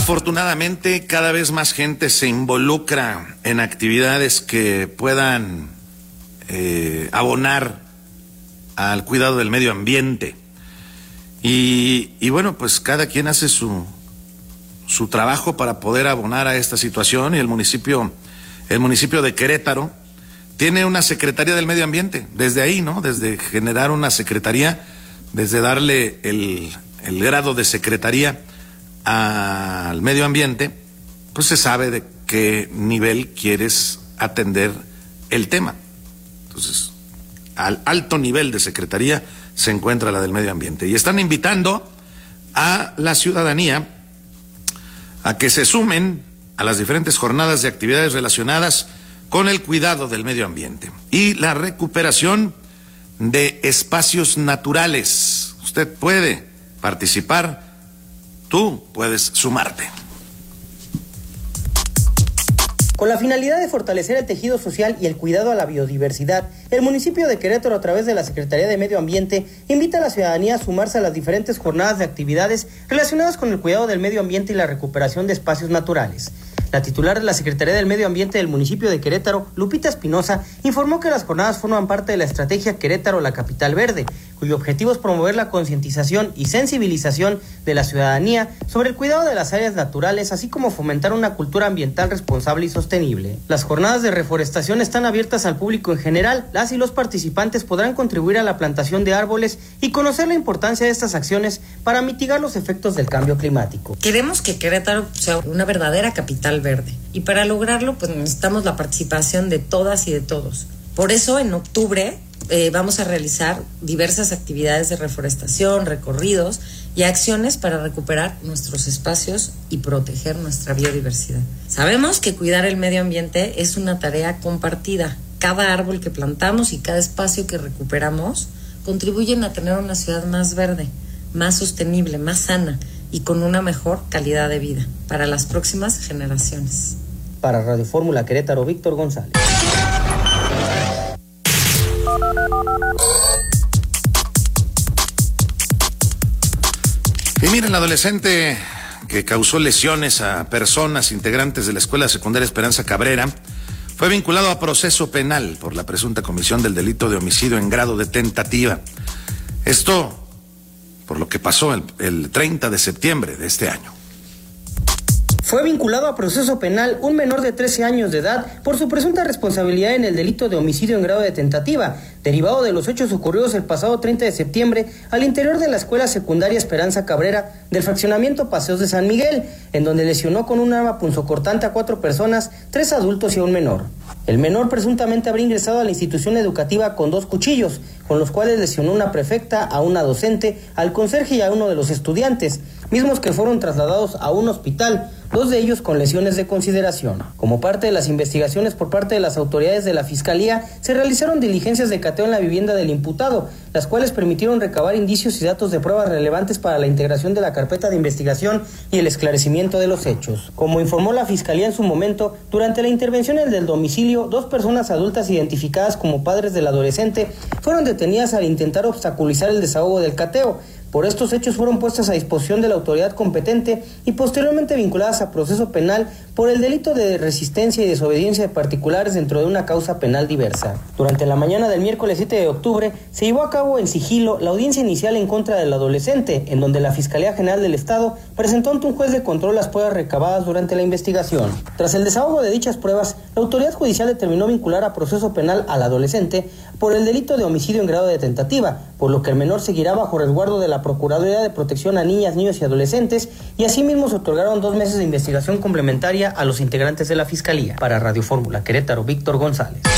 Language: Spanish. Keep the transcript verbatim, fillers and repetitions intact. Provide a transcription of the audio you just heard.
Afortunadamente, cada vez más gente se involucra en actividades que puedan eh, abonar al cuidado del medio ambiente. Y, y bueno, pues cada quien hace su, su trabajo para poder abonar a esta situación, y el municipio, el municipio de Querétaro tiene una Secretaría del Medio Ambiente, desde ahí, ¿no? Desde generar una secretaría, desde darle el, el grado de secretaría al medio ambiente, pues se sabe de qué nivel quieres atender el tema. Entonces, al alto nivel de secretaría se encuentra la del medio ambiente, y están invitando a la ciudadanía a que se sumen a las diferentes jornadas de actividades relacionadas con el cuidado del medio ambiente y la recuperación de espacios naturales. Usted puede participar, tú puedes sumarte. Con la finalidad de fortalecer el tejido social y el cuidado a la biodiversidad, el municipio de Querétaro, a través de la Secretaría de Medio Ambiente, invita a la ciudadanía a sumarse a las diferentes jornadas de actividades relacionadas con el cuidado del medio ambiente y la recuperación de espacios naturales. La titular de la Secretaría del Medio Ambiente del municipio de Querétaro, Lupita Espinosa, informó que las jornadas forman parte de la estrategia Querétaro, la capital verde, cuyo objetivo es promover la concientización y sensibilización de la ciudadanía sobre el cuidado de las áreas naturales, así como fomentar una cultura ambiental responsable y sostenible. Las jornadas de reforestación están abiertas al público en general. Las y los participantes podrán contribuir a la plantación de árboles y conocer la importancia de estas acciones para mitigar los efectos del cambio climático. Queremos que Querétaro sea una verdadera capital verde, y para lograrlo pues necesitamos la participación de todas y de todos. Por eso en octubre eh, vamos a realizar diversas actividades de reforestación, recorridos y acciones para recuperar nuestros espacios y proteger nuestra biodiversidad. Sabemos que cuidar el medio ambiente es una tarea compartida. Cada árbol que plantamos y cada espacio que recuperamos contribuyen a tener una ciudad más verde, más sostenible, más sana y con una mejor calidad de vida para las próximas generaciones. Para Radio Fórmula Querétaro, Víctor González. Y miren, el adolescente que causó lesiones a personas integrantes de la Escuela Secundaria Esperanza Cabrera fue vinculado a proceso penal por la presunta comisión del delito de homicidio en grado de tentativa. Esto por lo que pasó el, el treinta de septiembre de este año. Fue vinculado a proceso penal un menor de trece años de edad por su presunta responsabilidad en el delito de homicidio en grado de tentativa, derivado de los hechos ocurridos el pasado treinta de septiembre al interior de la Escuela Secundaria Esperanza Cabrera del fraccionamiento Paseos de San Miguel, en donde lesionó con un arma punzocortante a cuatro personas, tres adultos y a un menor. El menor presuntamente habría ingresado a la institución educativa con dos cuchillos, con los cuales lesionó a una prefecta, a una docente, al conserje y a uno de los estudiantes, mismos que fueron trasladados a un hospital, dos de ellos con lesiones de consideración. Como parte de las investigaciones por parte de las autoridades de la Fiscalía, se realizaron diligencias de cateo en la vivienda del imputado, las cuales permitieron recabar indicios y datos de pruebas relevantes para la integración de la carpeta de investigación y el esclarecimiento de los hechos. Como informó la Fiscalía en su momento, durante la intervención en el domicilio, dos personas adultas identificadas como padres del adolescente fueron detenidas al intentar obstaculizar el desahogo del cateo. Por estos hechos fueron puestas a disposición de la autoridad competente y posteriormente vinculadas a proceso penal por el delito de resistencia y desobediencia de particulares dentro de una causa penal diversa. Durante la mañana del miércoles siete de octubre se llevó a cabo en sigilo la audiencia inicial en contra del adolescente, en donde la Fiscalía General del Estado presentó ante un juez de control las pruebas recabadas durante la investigación. Tras el desahogo de dichas pruebas, la autoridad judicial determinó vincular a proceso penal al adolescente por el delito de homicidio en grado de tentativa, por lo que el menor seguirá bajo resguardo de la Procuraduría de Protección a Niñas, Niños y Adolescentes, y asimismo se otorgaron dos meses de investigación complementaria a los integrantes de la Fiscalía. Para Radio Fórmula Querétaro, Víctor González.